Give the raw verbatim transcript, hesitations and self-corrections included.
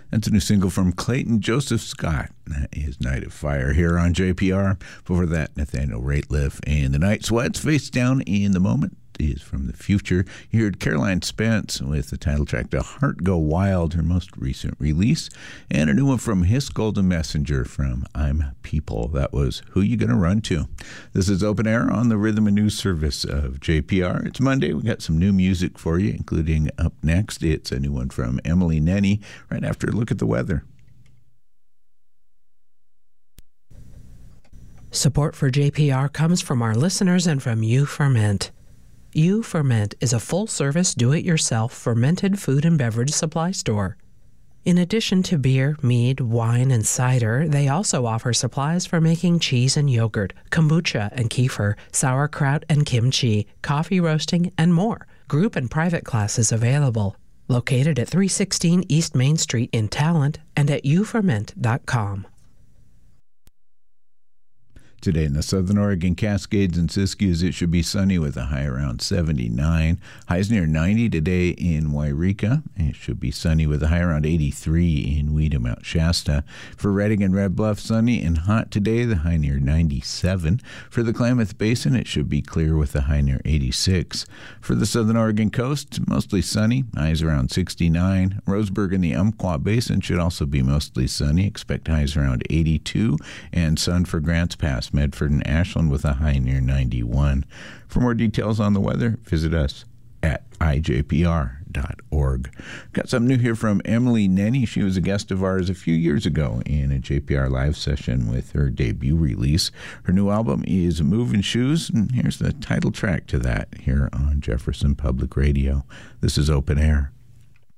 That's a new single from Clayton Joseph Scott. That is Night of Fire here on J P R. Before that, Nathaniel Rateliff and the Night Sweats. Face Down in the Moment is from the future. You heard Caroline Spence with the title track to Heart Go Wild, her most recent release, and a new one from Hiss Golden Messenger from I'm People. That was Who You Gonna Run To. This is Open Air on the Rhythm and News service of J P R. It's Monday. We got some new music for you, including up next, it's a new one from Emily Nenny right after a look at the weather. Support for J P R comes from our listeners and from You Ferment. You Ferment is a full-service, do-it-yourself fermented food and beverage supply store. In addition to beer, mead, wine, and cider, they also offer supplies for making cheese and yogurt, kombucha and kefir, sauerkraut and kimchi, coffee roasting, and more. Group and private classes available. Located at three sixteen East Main Street in Talent and at you ferment dot com. Today in the Southern Oregon Cascades and Siskiyous, it should be sunny with a high around seventy-nine. Highs near ninety today in Wairika. It should be sunny with a high around eighty-three in Weeda, Mount Shasta. For Redding and Red Bluff, sunny and hot today, the high near ninety-seven. For the Klamath Basin, it should be clear with a high near eighty-six. For the Southern Oregon coast, mostly sunny, highs around sixty-nine. Roseburg and the Umpqua Basin should also be mostly sunny. Expect highs around eighty-two. And sun for Grants Pass, Medford and Ashland with a high near ninety-one. For more details on the weather, visit us at I J P R dot org. Got something new here from Emily Nenny. She was a guest of ours a few years ago in a J P R live session with her debut release. Her new album is Moving Shoes, and here's the title track to that here on Jefferson Public Radio. This is Open Air.